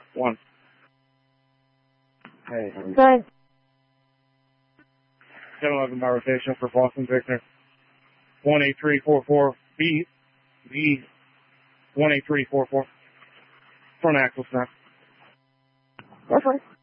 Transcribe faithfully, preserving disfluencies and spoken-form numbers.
One. Hey. Good. seven eleven by rotation for Boston Victor. one eight three four four B. B. one eight three four four. Front axle snap. Go for it.